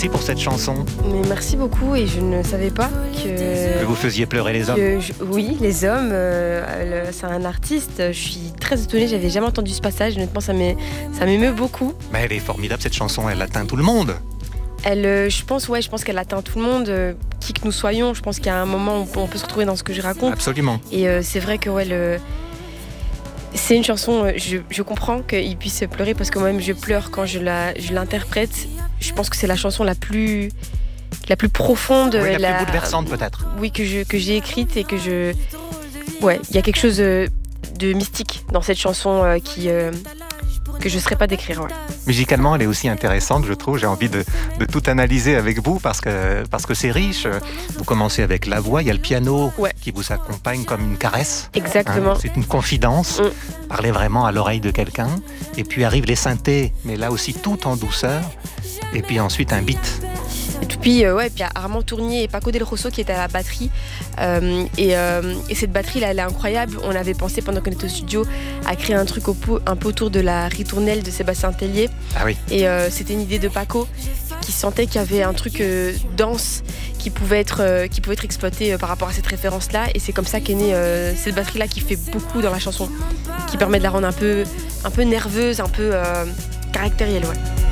aussi pour cette chanson. Mais merci beaucoup et je ne savais pas Que vous faisiez pleurer les hommes. Oui, les hommes, c'est un artiste. Je suis très étonnée, j'avais jamais entendu ce passage. Honnêtement, ça m'émeut beaucoup. Mais elle est formidable cette chanson, elle atteint tout le monde. Je pense qu'elle atteint tout le monde, qui que nous soyons. Je pense qu'il y a un moment où on peut se retrouver dans ce que je raconte. Absolument. Et c'est vrai que c'est une chanson, je comprends qu'il puisse pleurer parce que moi-même je pleure quand je l'interprète. Je pense que c'est la chanson la plus profonde, oui, la plus bouleversante peut-être. Oui, que j'ai écrite et ouais, il y a quelque chose de mystique dans cette chanson que je ne saurais pas décrire. Ouais. Musicalement, elle est aussi intéressante, je trouve. J'ai envie de tout analyser avec vous parce que c'est riche. Vous commencez avec la voix, il y a le piano qui vous accompagne comme une caresse. Exactement. C'est une confidence, parler vraiment à l'oreille de quelqu'un. Et puis arrivent les synthés, mais là aussi tout en douceur. Et puis ensuite un beat. Et puis il y a Armand Tournier et Paco Del Rosso qui est à la batterie. Et cette batterie-là, elle est incroyable. On avait pensé pendant qu'on était au studio à créer un truc un peu autour de la ritournelle de Sébastien Tellier. Ah oui. Et c'était une idée de Paco qui sentait qu'il y avait un truc dense qui pouvait être exploité par rapport à cette référence-là. Et c'est comme ça qu'est née cette batterie-là qui fait beaucoup dans la chanson, qui permet de la rendre un peu nerveuse, un peu caractérielle. Ouais.